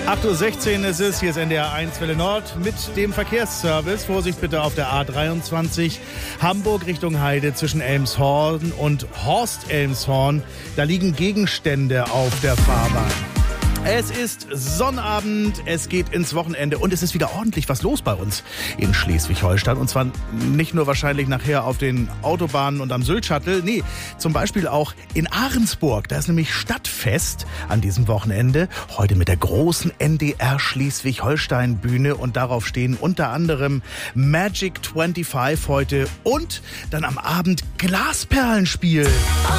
8:16 Uhr ist es, hier ist NDR 1 Welle Nord mit dem Verkehrsservice. Vorsicht bitte auf der A23 Hamburg Richtung Heide zwischen Elmshorn und Horst-Elmshorn. Da liegen Gegenstände auf der Fahrbahn. Es ist Sonnabend, es geht ins Wochenende und es ist wieder ordentlich was los bei uns in Schleswig-Holstein. Und zwar nicht nur wahrscheinlich nachher auf den Autobahnen und am Sylt-Shuttle, nee, zum Beispiel auch in Ahrensburg. Da ist nämlich Stadtfest an diesem Wochenende. Heute mit der großen NDR Schleswig-Holstein-Bühne und darauf stehen unter anderem Magic 25 heute und dann am Abend Glasperlenspiel.